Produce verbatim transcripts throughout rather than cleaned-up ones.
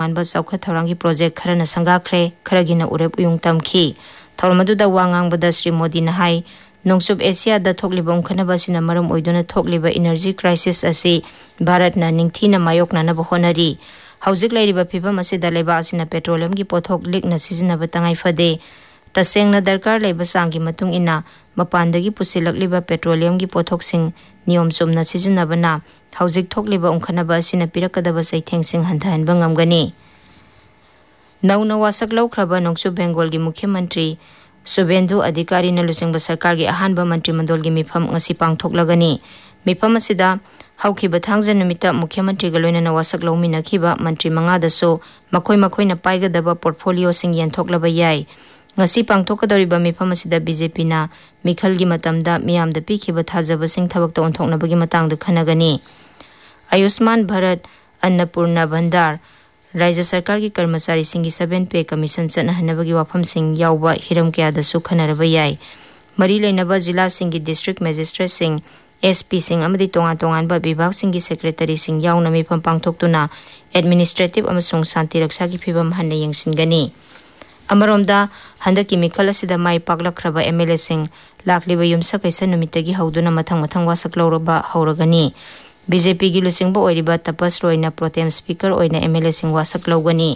तोंगानबा चौखत थौरांगी project Kharna संगाख्रे खरगिना उरेप उयुंग तमखी थौरमदुदा वा ngangbada Shri Modi ना high नोंगसुब Asia दा थोकलिबा उंखनबा सिना मरम ओइदुना थोकलिबा एनर्जी क्राइसिस असी भारत ना निंगथीना मायोकनानबा होनरी हौजिक लैरिबा फिबम असिदा लेबा असिना पेट्रोलियम की पोथोक लिकना सिजनबा तंगाई फदे तसेंगना दरकार लेबा सांगी मतुंग इना मपानदगी पुसिलकलिबा पेट्रोलियम की पोथोकसिंग नियम चुमना सिजनबना हौजिक थोकलिबा उंखनबा असिना पिरकदबा सैथेंगसिंग हंथाहनबा ngamgani नौना वासक लौख्रबा नोंगसु बेंगोल की मुख्यमंत्री सुबेंदु अधिकारी न लुसिंगबा सरकार की अहानबा मंत्रिमंडल की मिफम ngasi पांगथोकलगनी मिफम असिदा हौखिबा थांगजन नुमिता मुख्यमंत्री गलोइना वासक लौमिनखिबा मंत्री मंगादसो मखोय मखोयना पाइगदबा पोर्टफोलियो सिंग यनथोकलबा याय ngasi पांगथोकदौरिबा मिफम असिदा बीजेपी ना मिखल की मतमदा मियामदा पिखिबा थाजबा सिंग थबक ओंथोकनबगी मतंगदा खनगनी आयुष्मान भारत अन्नपूर्णा भंडार राज्य सरकार की कर्मचारी सिंह की सेवन पे कमीशन चनहनबगी वाफम सिंह यावबा हिरम कयादसु खनरबा याय मरी लेनबा जिला सिंह की district magistrate Singh SP Singh अमदी तोंगा तोंगानबा विभाग सिंह की सेक्रेटरी सिंह यावना मिफम पांगथोकतुना एडमिनिस्ट्रेटिव अमसुंग शांति रक्षा की फिबम हन्ना यंगसिनगनी अमरोमदा हंदकी मिखल असिदा माई पाकलखरबा एमएलए सिंह लाखलिबा युमसा कैसा नुमितगी हौदुना मथंग मथंग वासक लौरबा हौरगनी बीजेपी की लुसिंगबा ओइरिबा तपस रोइना प्रोटेम स्पीकर ओइना एमएलए सिंह वासक लौगनी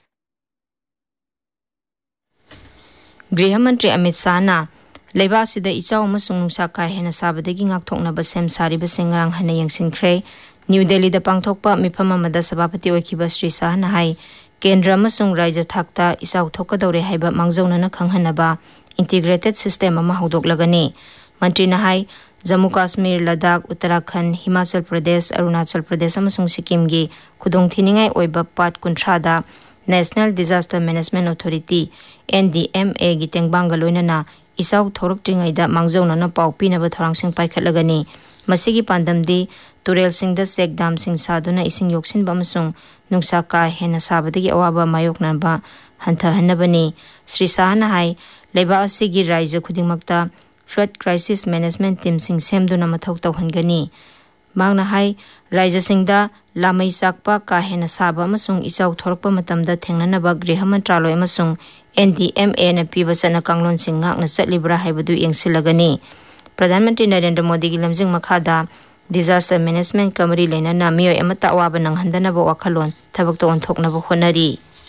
गृह मंत्री अमित शाह ना लेबा सिदा इचाव अमसुंग नुंसा का हेना साबदगी ngakthoknaba sem sariba singrang hana yangsinkhre new Delhi दा पांगथोकपा मिफम अमदा सभापति ओइखिबा श्री शाह ना हाई केंद्र अमसुंग राज्य थाकता इसाव थोकदौरे हाइबा मांगजौनना खंगहनबा इंटीग्रेटेड सिस्टम अमा हौदोकलगनी मंत्री ना हाई जम्मू काश्मीर लद्दाख उत्तराखंड हिमाचल प्रदेश अरुणाचल प्रदेश अमसुंग सिक्किम की खुदोंथिनिंगाई ओइबा पाट कुंथ्रादा national disaster management authority NDMA की तेंगबांग लोइनना इसाव थोरक्त्रिंगाइदा मांगजौनना पाउ पिनबा थोरांगसिंग पाइखटलगनी मसिगी पांदमदी तुरेल सिंह चेक डाम सिंह सादुना इसिंग योक्सिनबा अमसुंग नुंसा का हेना साबदगी अवाबा मायोकनबा हंथहनबनी श्री शाहना हाई लेबा असिगी राज्य खुदिंगमक्ता flood crisis management team Singh सेमदुना मथौ तौहनगनी मांगना हाई राज्य सिंहदा लामै चाकपा का हेना साबा अमसुंग इचाव थोरकपा मतमदा थेंगननबा गृह मंत्रालय अमसुंग एनडीएमए ना पीबा सना कांगलोन सिंह ngakna चटलिब्रा हाइबदु यंगसिलगनी प्रधानमंत्री नरेंद्र मोदी की लमजिंग मखादा डिजास्टर मैनेजमेंट कमरी लेना मियोय अमता अवाबा नंगहंदनबा वाखलोन थबक ओंथोकनबा होनरी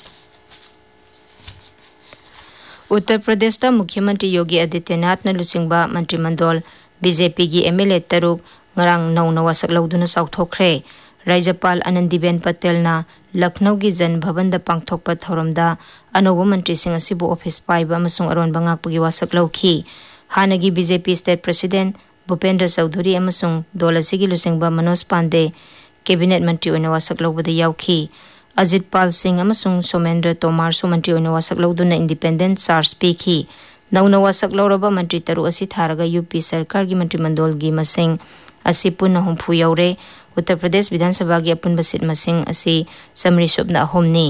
उत्तर प्रदेश दा मुख्यमंत्री योगी आदित्यनाथ न लुसिंगबा मंत्रिमंडल बीजेपी की एमएलए तरुक ngarang नौना वासक लौदुना साउथोखरे राज्यपाल आनंदीबेन पटेल ना लखनऊ की जन भवन दा पांगथोकपा थौरमदा अनोबा मंत्री सिंह असिबु ऑफिस पाइबा अमसुंग अरोनबा ngakpagi वासक लौखी हानगी BJP state president Bhupendra Chaudhary अमसुंग दल असिगी लुसिंगबा मनोज पांडे कैबिनेट मंत्री ओइना वासक लौबदा याउखी अजित पाल सिंह अमसुंग सोमेंद्र तोमार सु मंत्री ओइना वासक लौदुना इंडिपेंडेंट चार्ज पीखी नौना वासक लौरबा मंत्री तरु असि थारगा यूपी सरकार की मंत्रिमंडल की मसिंग असि पुन हुंफु यौरे उत्तर प्रदेश विधानसभा की अपुनबा सीट मसिंग असि समरी सुबना अहोमनी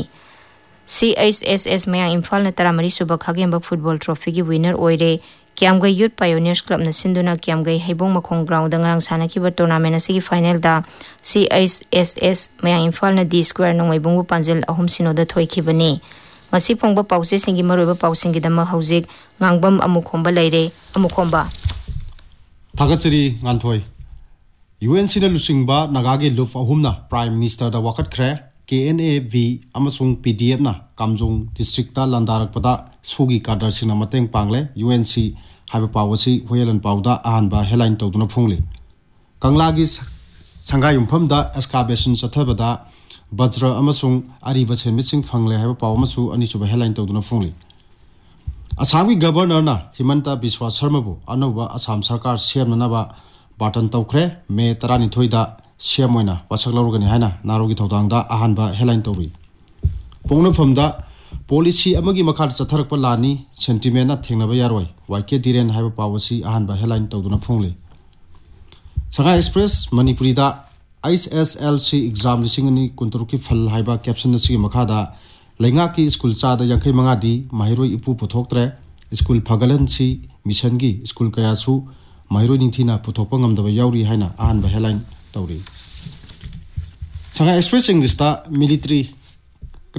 सीएचएसएस मया इम्फाल न तरामरी सुबा खागेंबा फुटबॉल ट्रॉफी की विनर ओइरे क्यामगई यूथ पायोनियर्स क्लब न सिंधुना क्यामगई हैबोंग मखोंग ग्राउंड नंगरांग सानाखिबा टूर्नामेंट असि फाइनल दा सीएचएसएस मया इम्फाल न दी square नोंगैबोंगु पांजेल Ahom Sinoda थोइखिबनी ngasi pongba pause singi maroiba pausing gidama hauzik ngangbam amukhomba leire amukhomba thagachiri nganthoi UNC na lusingba nagagi luf ahumna prime minister da wakat khre KNAV amasung PDF na kamjong district ta landarak pada sugi kadar sina mateng pangle UNC haiba pawasi hoyelan pawda ahanba headline tawduna phungli kanglagi sangai umpham da excavation sathabada Bajra amasung ariba senmitsing fangle haiba pawmasu anisuba headline tawduna phungli Assam governor na Himanta Biswa Sharma bu anuba Assam sarkar semna naba batan tawkhre me tarani thoida semoina wasak lawrugani haina narogi thodangda ahanba headline tawri pongna famda policy amagi makhar chatharakpa lani sentiment na thengnaba yaroi YK Diren haiba pawasi ahanba headline tawduna phungli Sanga Express Manipuri da I S L C exam lisingani kunturuki phal haiba caption si makhada lenga ki school cha da yankai manga di mahiroi ipu puthoktre school phagalan si mission gi school kaya su mahiroi ningthina puthokpa ngamdaba yauri haina ahan ba headline tawri Sanga Express English da military